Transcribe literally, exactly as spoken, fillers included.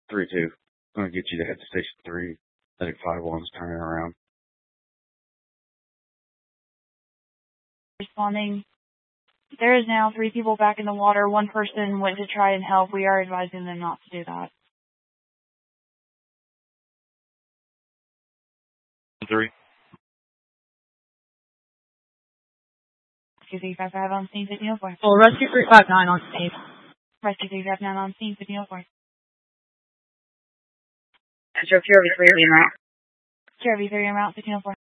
three two. I'm going to get you to head to station three. I think five one's turning around. Responding. There is now three people back in the water. One person went to try and help. We are advising them not to do that. Three. Rescue three five five on scene, fifteen oh four. Well, Rescue three five nine on scene. Rescue three five nine on scene, fifteen oh four. Metro Q R V three en route. Q R V three en route, fifteen oh four.